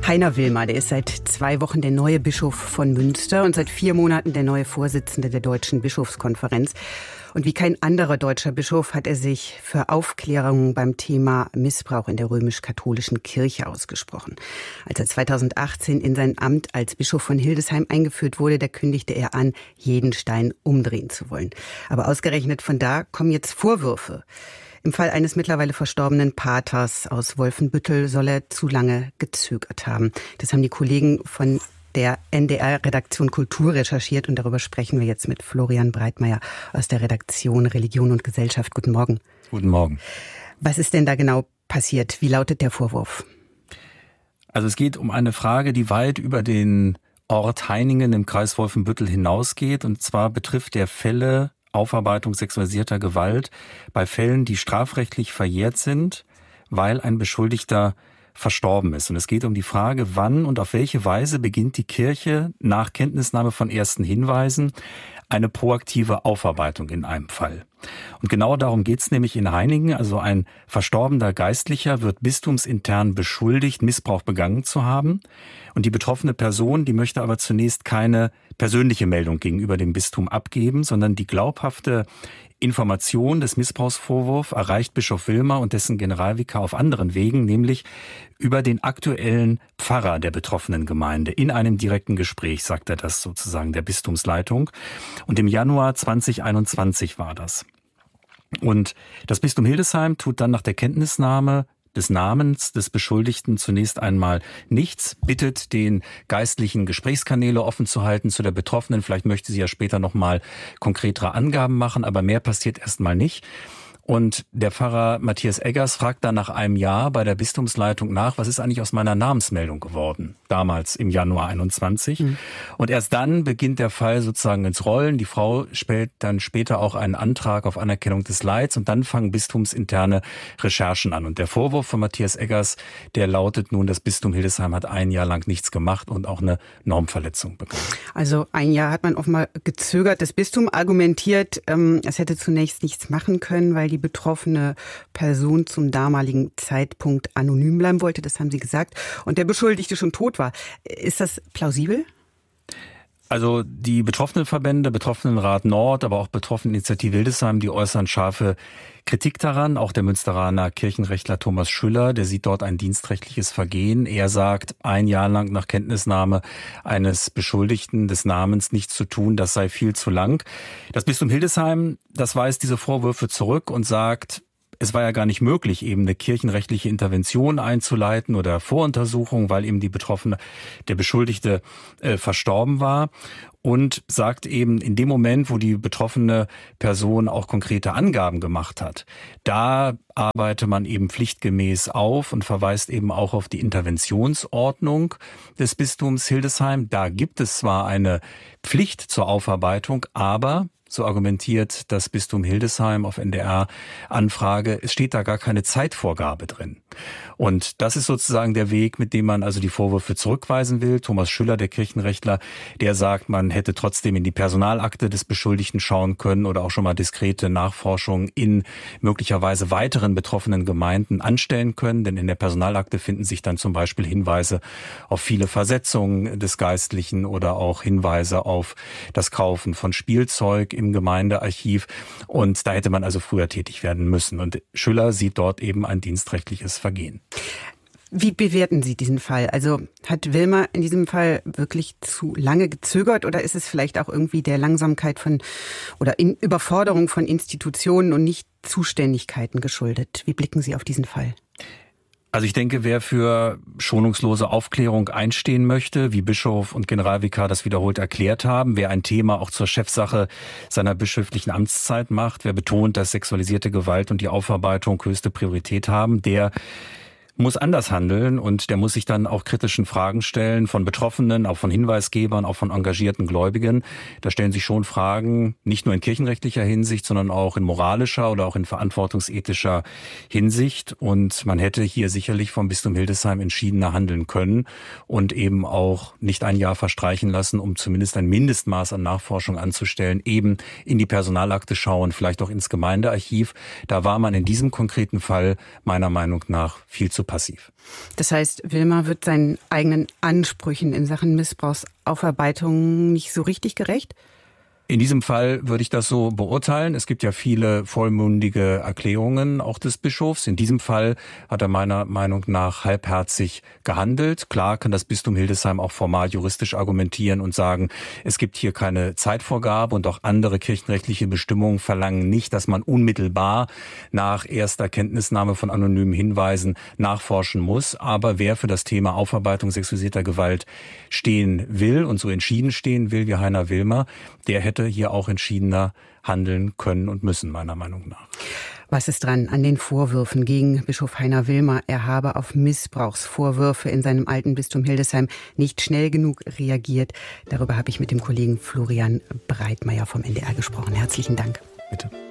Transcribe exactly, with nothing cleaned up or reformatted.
Heiner Wilmer, der ist seit zwei Wochen der neue Bischof von Münster und seit vier Monaten der neue Vorsitzende der Deutschen Bischofskonferenz. Und wie kein anderer deutscher Bischof hat er sich für Aufklärung beim Thema Missbrauch in der römisch-katholischen Kirche ausgesprochen. Als er zweitausendachtzehn in sein Amt als Bischof von Hildesheim eingeführt wurde, da kündigte er an, jeden Stein umdrehen zu wollen. Aber ausgerechnet von da kommen jetzt Vorwürfe. Im Fall eines mittlerweile verstorbenen Paters aus Wolfenbüttel soll er zu lange gezögert haben. Das haben die Kollegen von der N D R-Redaktion Kultur recherchiert und darüber sprechen wir jetzt mit Florian Breitmeier aus der Redaktion Religion und Gesellschaft. Guten Morgen. Guten Morgen. Was ist denn da genau passiert? Wie lautet der Vorwurf? Also es geht um eine Frage, die weit über den Ort Heiningen im Kreis Wolfenbüttel hinausgeht. Und zwar betrifft der Fälle Aufarbeitung sexualisierter Gewalt bei Fällen, die strafrechtlich verjährt sind, weil ein Beschuldigter verstorben ist. Und es geht um die Frage, wann und auf welche Weise beginnt die Kirche nach Kenntnisnahme von ersten Hinweisen eine proaktive Aufarbeitung in einem Fall. Und genau darum geht es nämlich in Heiningen. Also ein verstorbener Geistlicher wird bistumsintern beschuldigt, Missbrauch begangen zu haben. Und die betroffene Person, die möchte aber zunächst keine persönliche Meldung gegenüber dem Bistum abgeben, sondern die glaubhafte Information des Missbrauchsvorwurfs erreicht Bischof Wilmer und dessen Generalvikar auf anderen Wegen, nämlich über den aktuellen Pfarrer der betroffenen Gemeinde. In einem direkten Gespräch sagt er das sozusagen der Bistumsleitung. Und im Januar zweitausendeinundzwanzig war das. Und das Bistum Hildesheim tut dann nach der Kenntnisnahme des Namens des Beschuldigten zunächst einmal nichts, bittet den geistlichen Gesprächskanäle offen zu halten zu der Betroffenen. Vielleicht möchte sie ja später nochmal konkretere Angaben machen, aber mehr passiert erstmal nicht. Und der Pfarrer Matthias Eggers fragt dann nach einem Jahr bei der Bistumsleitung nach, was ist eigentlich aus meiner Namensmeldung geworden, damals im Januar einundzwanzig. Mhm. Und erst dann beginnt der Fall sozusagen ins Rollen. Die Frau stellt dann später auch einen Antrag auf Anerkennung des Leids und dann fangen bistumsinterne Recherchen an. Und der Vorwurf von Matthias Eggers, der lautet nun, das Bistum Hildesheim hat ein Jahr lang nichts gemacht und auch eine Normverletzung begangen. Also ein Jahr hat man offenbar gezögert. Das Bistum argumentiert, ähm, es hätte zunächst nichts machen können, weil die Die betroffene Person zum damaligen Zeitpunkt anonym bleiben wollte, das haben Sie gesagt, und der Beschuldigte schon tot war. Ist das plausibel? Also die betroffenen Verbände, Betroffenenrat Nord, aber auch Betroffeneninitiative Hildesheim, die äußern scharfe Kritik daran. Auch der Münsteraner Kirchenrechtler Thomas Schüller, der sieht dort ein dienstrechtliches Vergehen. Er sagt, ein Jahr lang nach Kenntnisnahme eines Beschuldigten des Namens nichts zu tun, das sei viel zu lang. Das Bistum Hildesheim, das weist diese Vorwürfe zurück und sagt, es war ja gar nicht möglich, eben eine kirchenrechtliche Intervention einzuleiten oder Voruntersuchung, weil eben die Betroffene, der Beschuldigte, äh, verstorben war. Und sagt eben, in dem Moment, wo die betroffene Person auch konkrete Angaben gemacht hat, da arbeite man eben pflichtgemäß auf und verweist eben auch auf die Interventionsordnung des Bistums Hildesheim. Da gibt es zwar eine Pflicht zur Aufarbeitung, aber so argumentiert das Bistum Hildesheim auf N D R-Anfrage, es steht da gar keine Zeitvorgabe drin. Und das ist sozusagen der Weg, mit dem man also die Vorwürfe zurückweisen will. Thomas Schüller, der Kirchenrechtler, der sagt, man hätte trotzdem in die Personalakte des Beschuldigten schauen können oder auch schon mal diskrete Nachforschungen in möglicherweise weiteren betroffenen Gemeinden anstellen können. Denn in der Personalakte finden sich dann zum Beispiel Hinweise auf viele Versetzungen des Geistlichen oder auch Hinweise auf das Kaufen von Spielzeug im Gemeindearchiv. Und da hätte man also früher tätig werden müssen. Und Schüller sieht dort eben ein dienstrechtliches Vergehen. Wie bewerten Sie diesen Fall? Also hat Wilmer in diesem Fall wirklich zu lange gezögert oder ist es vielleicht auch irgendwie der Langsamkeit von oder in Überforderung von Institutionen und nicht Zuständigkeiten geschuldet? Wie blicken Sie auf diesen Fall? Also ich denke, wer für schonungslose Aufklärung einstehen möchte, wie Bischof und Generalvikar das wiederholt erklärt haben, wer ein Thema auch zur Chefsache seiner bischöflichen Amtszeit macht, wer betont, dass sexualisierte Gewalt und die Aufarbeitung höchste Priorität haben, der muss anders handeln und der muss sich dann auch kritischen Fragen stellen von Betroffenen, auch von Hinweisgebern, auch von engagierten Gläubigen. Da stellen sich schon Fragen, nicht nur in kirchenrechtlicher Hinsicht, sondern auch in moralischer oder auch in verantwortungsethischer Hinsicht. Und man hätte hier sicherlich vom Bistum Hildesheim entschiedener handeln können und eben auch nicht ein Jahr verstreichen lassen, um zumindest ein Mindestmaß an Nachforschung anzustellen, eben in die Personalakte schauen, vielleicht auch ins Gemeindearchiv. Da war man in diesem konkreten Fall meiner Meinung nach viel zu passiv. Das heißt, Wilmer wird seinen eigenen Ansprüchen in Sachen Missbrauchsaufarbeitung nicht so richtig gerecht? In diesem Fall würde ich das so beurteilen. Es gibt ja viele vollmundige Erklärungen auch des Bischofs. In diesem Fall hat er meiner Meinung nach halbherzig gehandelt. Klar kann das Bistum Hildesheim auch formal juristisch argumentieren und sagen, es gibt hier keine Zeitvorgabe und auch andere kirchenrechtliche Bestimmungen verlangen nicht, dass man unmittelbar nach erster Kenntnisnahme von anonymen Hinweisen nachforschen muss. Aber wer für das Thema Aufarbeitung sexualisierter Gewalt stehen will und so entschieden stehen will wie Heiner Wilmer, der hätte hier auch entschiedener handeln können und müssen, meiner Meinung nach. Was ist dran an den Vorwürfen gegen Bischof Heiner Wilmer? Er habe auf Missbrauchsvorwürfe in seinem alten Bistum Hildesheim nicht schnell genug reagiert. Darüber habe ich mit dem Kollegen Florian Breitmeier vom N D R gesprochen. Herzlichen Dank. Bitte.